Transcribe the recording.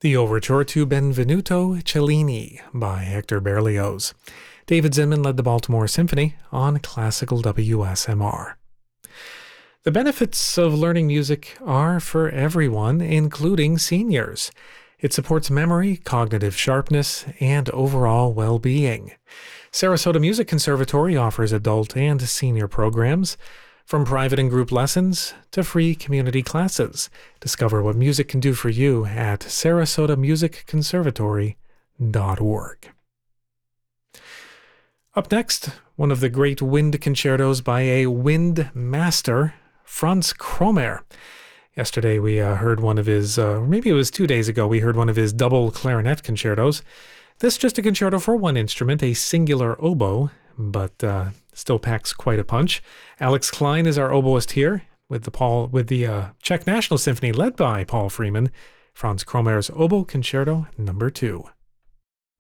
The Overture to Benvenuto Cellini by Hector Berlioz. David Zinman led the Baltimore Symphony on classical WSMR. The benefits of learning music are for everyone, including seniors. It supports memory, cognitive sharpness, and overall well-being. Sarasota Music Conservatory offers adult and senior programs, from private and group lessons to free community classes. Discover what music can do for you at sarasotamusicconservatory.org. Up next, one of the great wind concertos by a wind master, Franz Kromer. Yesterday we heard one of his, maybe it was 2 days ago, we heard one of his double clarinet concertos. This just a concerto for one instrument, a singular oboe, but still packs quite a punch. Alex Klein is our oboist here with the Czech National Symphony led by Paul Freeman. Franz Kromer's Oboe Concerto No. 2.